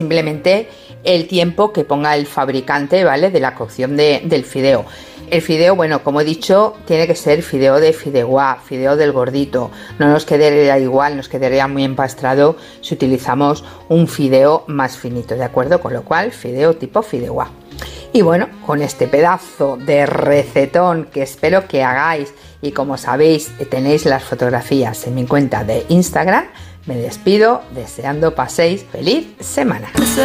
simplemente el tiempo que ponga el fabricante, ¿vale? De la cocción del fideo. El fideo, bueno, como he dicho, tiene que ser fideo de fideuá, fideo del gordito. No nos quedaría igual, nos quedaría muy empastrado si utilizamos un fideo más finito, ¿de acuerdo? Con lo cual, fideo tipo fideuá. Y bueno, con este pedazo de recetón que espero que hagáis, y como sabéis, tenéis las fotografías en mi cuenta de Instagram, me despido deseando paséis feliz semana.